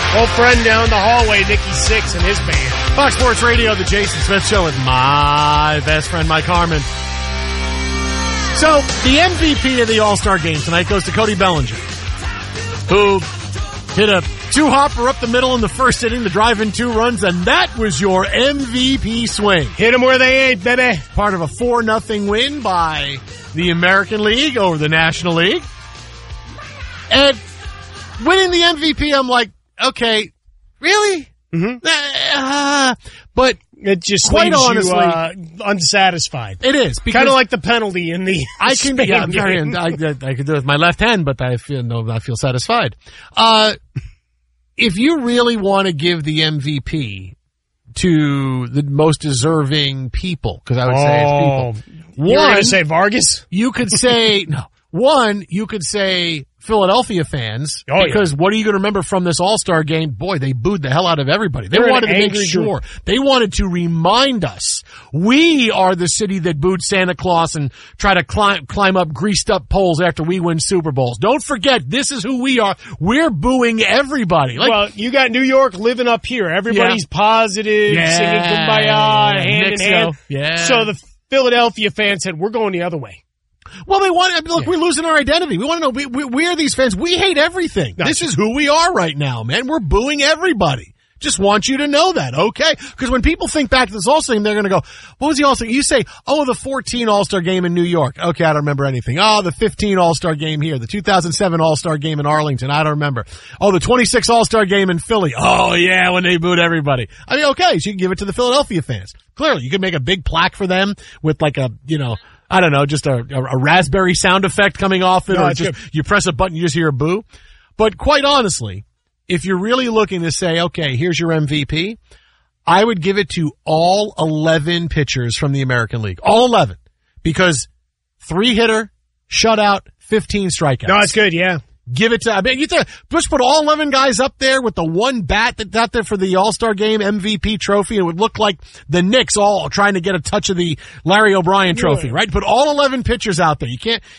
Old friend down the hallway, Nikki Sixx and his band. Fox Sports Radio, the Jason Smith Show with my best friend, Mike Harmon. So, the MVP of the All-Star Game tonight goes to Cody Bellinger, who hit a two-hopper up the middle in the first inning to drive in 2 runs, and that was your MVP swing. Hit them where they ain't, baby. Part of a 4-0 win by the American League over the National League. And winning the MVP, I'm like, okay, really? Mm-hmm. But it just quite leaves honestly, you unsatisfied. It is kind of like the penalty in the. I can, yeah, I could do it with my left hand, but I feel satisfied. If you really want to give the MVP to the most deserving people, because I would say it's people. You're going to say Vargas? You could say no. One, you could say Philadelphia fans, because what are you going to remember from this All-Star game? Boy, they booed the hell out of everybody. They wanted to make sure. They wanted to remind us we are the city that booed Santa Claus and try to climb up greased up poles after we win Super Bowls. Don't forget, this is who we are. We're booing everybody. Well, you got New York living up here. Everybody's positive, singing Kumbaya, hand in hand. So the Philadelphia fans said, we're going the other way. Well, they want. Look, we're losing our identity. We want to know. We are these fans. We hate everything. This is who we are right now, man. We're booing everybody. Just want you to know that, okay? Because when people think back to this All-Star game, they're going to go, "What was the All-Star?" You say, "Oh, the 14 All-Star game in New York." Okay, I don't remember anything. Oh, the 15 All-Star game here, the 2007 All-Star game in Arlington. I don't remember. Oh, the 26 All-Star game in Philly. Oh yeah, when they booed everybody. I mean, okay, so you can give it to the Philadelphia fans. Clearly, you could make a big plaque for them with like a, I don't know, just a raspberry sound effect coming off it, or just you press a button, you just hear a boo. But quite honestly, if you're really looking to say, okay, here's your MVP, I would give it to all 11 pitchers from the American League. All 11. Because 3-hitter, shutout, 15 strikeouts. No, it's good, yeah. Give it to, I mean, just put all 11 guys up there with the one bat that's out there for the All-Star Game MVP trophy. It would look like the Knicks all trying to get a touch of the Larry O'Brien trophy, right? Put all 11 pitchers out there. You